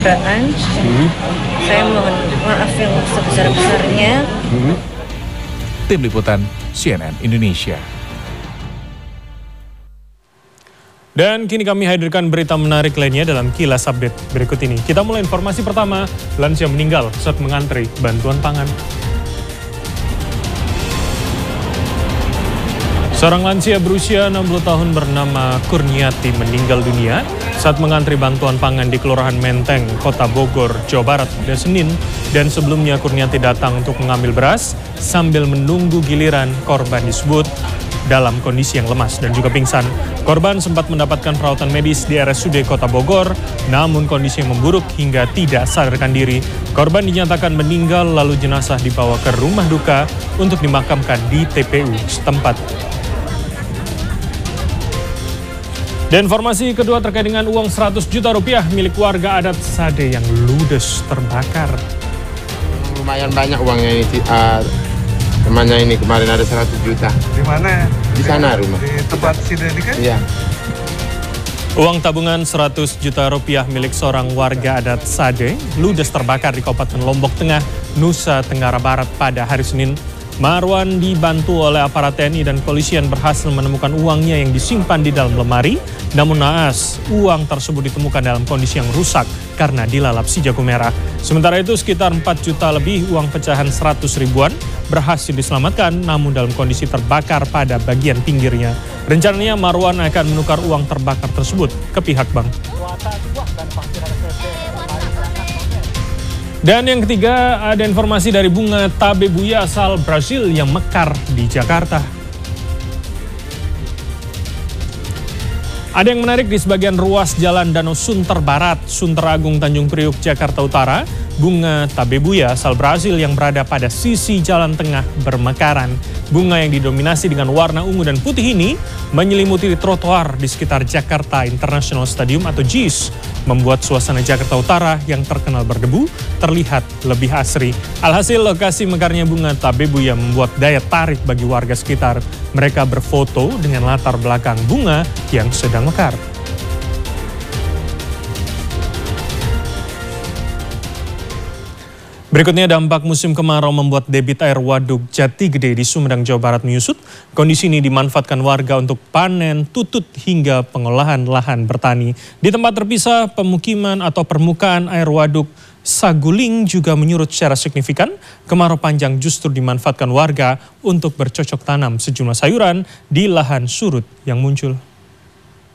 Saya mohon maaf yang sebesar-besarnya. Tim Liputan CNN Indonesia. Dan kini kami hadirkan berita menarik lainnya dalam Kilas Update berikut ini. Kita mulai informasi pertama, lansia meninggal saat mengantri bantuan pangan. Seorang lansia berusia 60 tahun bernama Kurniati meninggal dunia saat mengantri bantuan pangan di Kelurahan Menteng, Kota Bogor, Jawa Barat pada Senin. Dan sebelumnya Kurniati datang untuk mengambil beras sambil menunggu giliran. Korban disebut dalam kondisi yang lemas dan juga pingsan. Korban sempat mendapatkan perawatan medis di RSUD Kota Bogor, namun kondisi yang memburuk hingga tidak sadarkan diri. Korban dinyatakan meninggal lalu jenazah dibawa ke rumah duka untuk dimakamkan di TPU setempat. Dan informasi kedua terkait dengan uang 100 juta rupiah milik warga adat Sade yang ludes terbakar. Lumayan banyak uangnya ini, temannya ini kemarin ada 100 juta. Di mana? Di sana rumah. Di tempat si Dedi kan? Iya. Uang tabungan 100 juta rupiah milik seorang warga adat Sade ludes terbakar di Kabupaten Lombok Tengah, Nusa Tenggara Barat pada hari Senin. Marwan dibantu oleh aparat TNI dan polisian berhasil menemukan uangnya yang disimpan di dalam lemari. Namun naas, uang tersebut ditemukan dalam kondisi yang rusak karena dilalap si jago merah. Sementara itu sekitar 4 juta lebih uang pecahan 100 ribuan berhasil diselamatkan namun dalam kondisi terbakar pada bagian pinggirnya. Rencananya Marwan akan menukar uang terbakar tersebut ke pihak bank. Dan yang ketiga, ada informasi dari bunga tabebuya asal Brasil yang mekar di Jakarta. Ada yang menarik di sebagian ruas jalan Danau Sunter Barat, Sunter Agung, Tanjung Priuk, Jakarta Utara. Bunga tabebuya asal Brasil yang berada pada sisi jalan tengah bermekaran. Bunga yang didominasi dengan warna ungu dan putih ini menyelimuti trotoar di sekitar Jakarta International Stadium atau JIS, membuat suasana Jakarta Utara yang terkenal berdebu terlihat lebih asri. Alhasil lokasi mekarnya bunga tabebuya membuat daya tarik bagi warga sekitar. Mereka berfoto dengan latar belakang bunga yang sedang mekar. Berikutnya, dampak musim kemarau membuat debit air Waduk Jati Gede di Sumedang, Jawa Barat menyusut. Kondisi ini dimanfaatkan warga untuk panen, tutut, hingga pengolahan lahan bertani. Di tempat terpisah pemukiman atau permukaan air Waduk Saguling juga menyurut secara signifikan. Kemarau panjang justru dimanfaatkan warga untuk bercocok tanam sejumlah sayuran di lahan surut yang muncul.